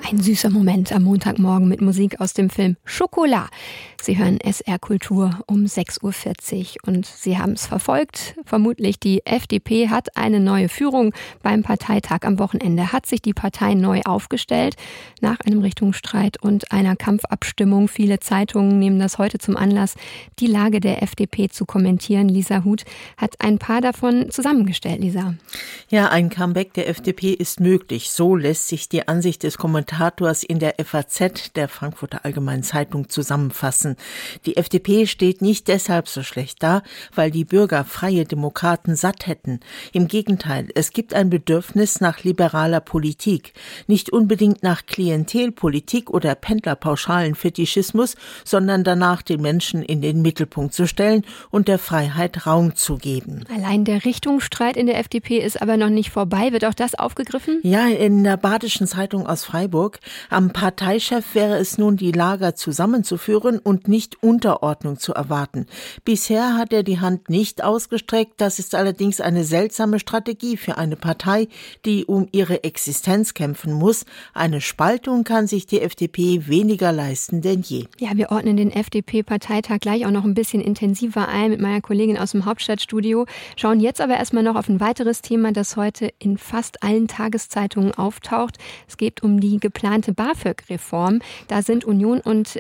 Ein süßer Moment am Montagmorgen mit Musik aus dem Film Schokolade. Sie hören SR Kultur um 6.40 Uhr und Sie haben es verfolgt. Vermutlich die FDP hat eine neue Führung. Beim Parteitag am Wochenende hat sich die Partei neu aufgestellt. Nach einem Richtungsstreit und einer Kampfabstimmung. Viele Zeitungen nehmen das heute zum Anlass, die Lage der FDP zu kommentieren. Lisa Huth hat ein paar davon zusammengestellt, Lisa. Ja, ein Comeback der FDP ist möglich. So lässt sich die Ansicht des Kommentators in der FAZ, der Frankfurter Allgemeinen Zeitung, zusammenfassen. Die FDP steht nicht deshalb so schlecht da, weil die Bürger Freie Demokraten satt hätten. Im Gegenteil, es gibt ein Bedürfnis nach liberaler Politik. Nicht unbedingt nach Klientelpolitik oder pendlerpauschalen Fetischismus, sondern danach, den Menschen in den Mittelpunkt zu stellen und der Freiheit Raum zu geben. Allein der Richtungsstreit in der FDP ist aber noch nicht vorbei. Wird auch das aufgegriffen? Ja, in der Badischen Zeitung aus Freiburg. Am Parteichef wäre es nun, die Lager zusammenzuführen und nicht Unterordnung zu erwarten. Bisher hat er die Hand nicht ausgestreckt. Das ist allerdings eine seltsame Strategie für eine Partei, die um ihre Existenz kämpfen muss. Eine Spaltung kann sich die FDP weniger leisten denn je. Ja, wir ordnen den FDP-Parteitag gleich auch noch ein bisschen intensiver ein mit meiner Kollegin aus dem Hauptstadtstudio. Schauen jetzt aber erstmal noch auf ein weiteres Thema, das heute in fast allen Tageszeitungen auftaucht. Es geht um die geplante BAföG-Reform. Da sind Union und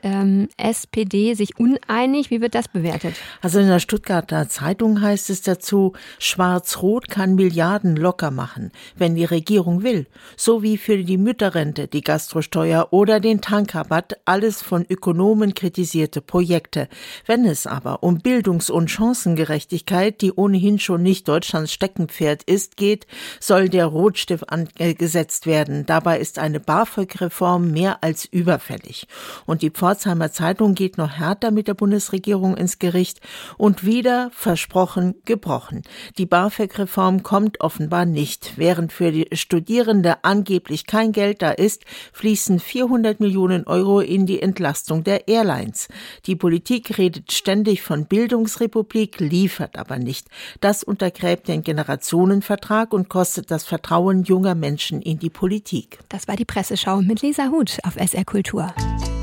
SPD sich uneinig. Wie wird das bewertet? Also in der Stuttgarter Zeitung heißt es dazu, Schwarz-Rot kann Milliarden locker machen, wenn die Regierung will. So wie für die Mütterrente, die Gastrosteuer oder den Tankrabatt, alles von Ökonomen kritisierte Projekte. Wenn es aber um Bildungs- und Chancengerechtigkeit, die ohnehin schon nicht Deutschlands Steckenpferd ist, geht, soll der Rotstift angesetzt werden. Dabei ist eine BAföG-Reform mehr als überfällig. Und die Pforzheimer Zeitung geht noch härter mit der Bundesregierung ins Gericht und wieder versprochen, gebrochen. Die BAföG-Reform kommt offenbar nicht. Während für die Studierende angeblich kein Geld da ist, fließen 400 Millionen Euro in die Entlastung der Airlines. Die Politik redet ständig von Bildungsrepublik, liefert aber nicht. Das untergräbt den Generationenvertrag und kostet das Vertrauen junger Menschen in die Politik. Das war die Presseschau mit Lisa Huth auf SR Kultur.